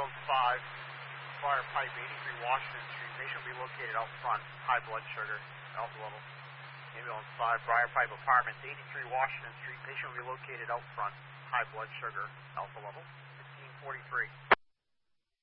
Ambulance 5, fire pipe 83 Washington Street. Patient will be located out front, high blood sugar, alpha level. Ambulance 5, Briar Pipe Apartments, 83 Washington Street. Patient will be located out front, high blood sugar, alpha level. 1543.